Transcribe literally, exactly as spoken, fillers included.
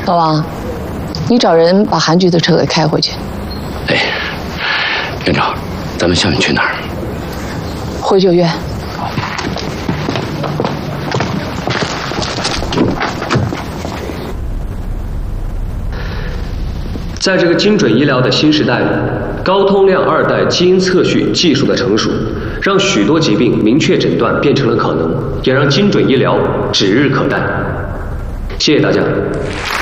老王，你找人把韩局的车给开回去。 哎，院长，咱们下面去哪儿？ 回九院。 在这个精准医疗的新时代里，高通量二代基因测序技术的成熟，让许多疾病明确诊断变成了可能，也让精准医疗指日可待。谢谢大家。